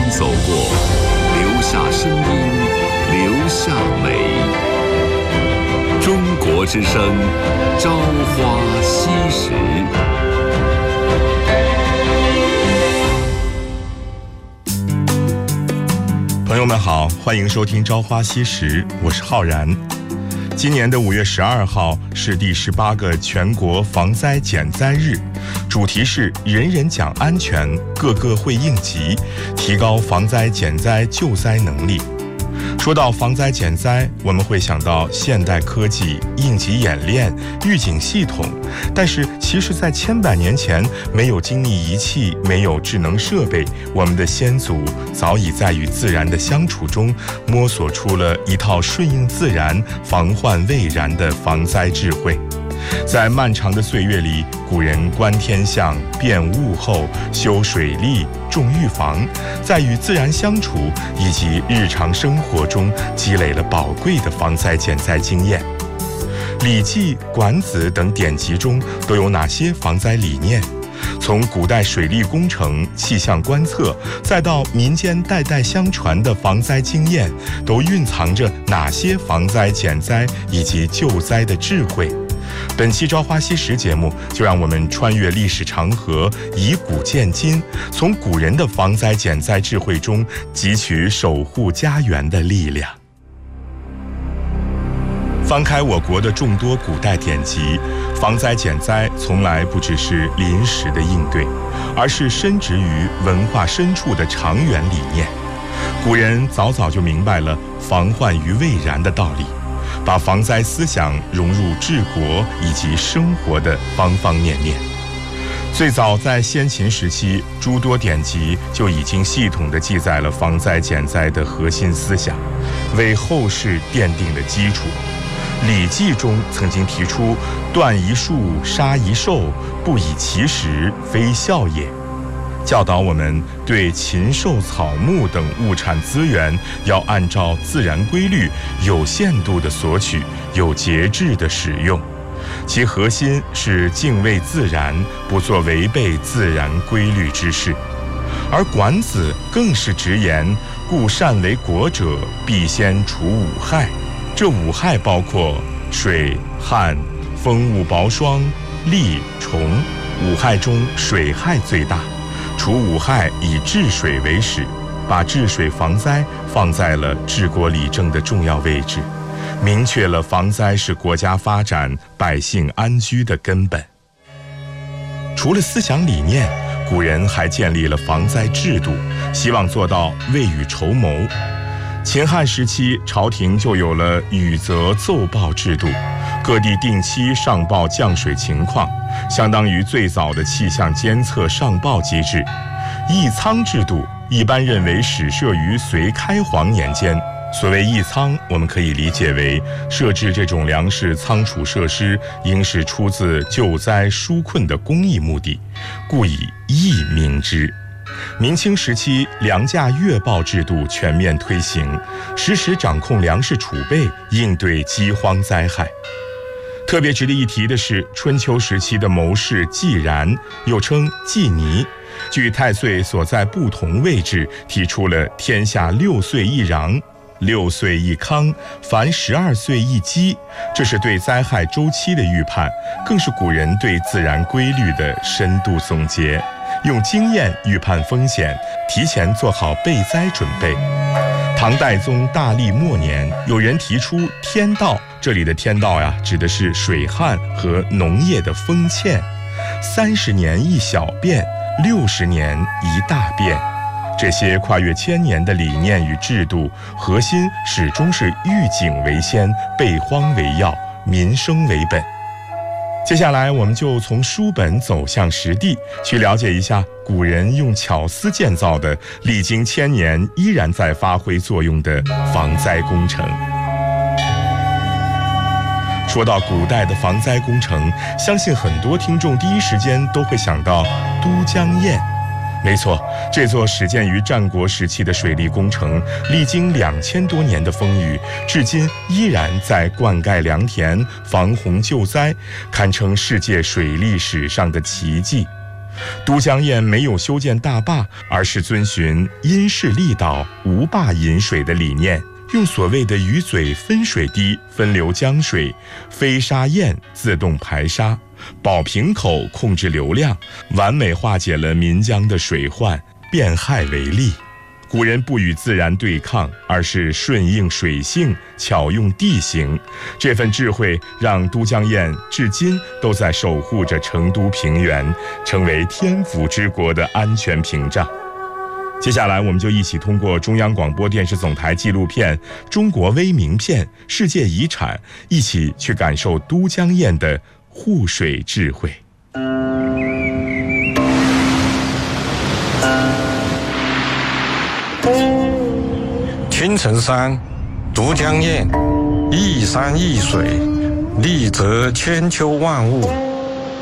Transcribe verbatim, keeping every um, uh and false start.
走过，留下声音，留下美。中国之声，朝花夕拾。 朋友们好，欢迎收听《朝花夕拾》，我是浩然。今年的五月十二号是第十八个全国防灾减灾日，主题是人人讲安全，个个会应急，提高防灾减灾救灾能力。说到防灾减灾，我们会想到现代科技、应急演练、预警系统，但是其实在千百年前，没有精密仪器，没有智能设备，我们的先祖早已在与自然的相处中摸索出了一套顺应自然、防患未然的防灾智慧。在漫长的岁月里，古人观天象、辨物候、修水利、种预防，在与自然相处以及日常生活中积累了宝贵的防灾减灾经验。《礼记》《管子》等典籍中都有哪些防灾理念？从古代水利工程、气象观测，再到民间代代相传的防灾经验，都蕴藏着哪些防灾减灾以及救灾的智慧？本期《朝花夕拾》节目，就让我们穿越历史长河，以古鉴今，从古人的防灾减灾智慧中汲取守护家园的力量。翻开我国的众多古代典籍，防灾减灾从来不只是临时的应对，而是深植于文化深处的长远理念。古人早早就明白了防患于未然的道理，把防灾思想融入治国以及生活的方方面面。最早在先秦时期，诸多典籍就已经系统地记载了防灾减灾的核心思想，为后世奠定了基础。《礼记》中曾经提出断一树，杀一兽，不以其时，非孝也，教导我们对禽兽草木等物产资源要按照自然规律有限度的索取，有节制的使用。其核心是敬畏自然，不做违背自然规律之事。而管子更是直言，故善为国者，必先除五害。这五害包括水、旱、风物雹霜、戾、虫。五害中水害最大，除五害以治水为始，把治水防灾放在了治国理政的重要位置，明确了防灾是国家发展、百姓安居的根本。除了思想理念，古人还建立了防灾制度，希望做到未雨绸缪。秦汉时期，朝廷就有了雨泽奏报制度，各地定期上报降水情况，相当于最早的气象监测上报机制。役仓制度一般认为始设于隋开皇年间。所谓役仓，我们可以理解为设置这种粮食仓储设施，应是出自救灾纾困的公益目的，故以役名之。明清时期，粮价月报制度全面推行，实时掌控粮食储备，应对饥荒灾害。特别值得一提的是，春秋时期的谋士季然，又称季尼，据太岁所在不同位置，提出了天下六岁一禳，六岁一康，凡十二岁一饥，这是对灾害周期的预判，更是古人对自然规律的深度总结，用经验预判风险，提前做好备灾准备。唐代宗大历末年，有人提出天道，这里的天道呀，指的是水旱和农业的丰欠。三十年一小变，六十年一大变。这些跨越千年的理念与制度，核心始终是预警为先，备荒为要，民生为本。接下来我们就从书本走向实地，去了解一下古人用巧思建造的历经千年依然在发挥作用的防灾工程。说到古代的防灾工程，相信很多听众第一时间都会想到都江堰。没错，这座始建于战国时期的水利工程，历经两千多年的风雨，至今依然在灌溉良田、防洪救灾，堪称世界水利史上的奇迹。 都江堰没有修建大坝，而是遵循因势利导、无坝引水的理念，用所谓的鱼嘴分水堤分流江水，飞沙堰自动排沙，宝瓶口控制流量，完美化解了岷江的水患，变害为利。古人不与自然对抗，而是顺应水性，巧用地形。这份智慧让都江堰至今都在守护着成都平原，成为天府之国的安全屏障。接下来我们就一起通过中央广播电视总台纪录片《中国微名片：世界遗产》，一起去感受都江堰的护水智慧。 青城山，都江堰，一山一水，利泽千秋万物。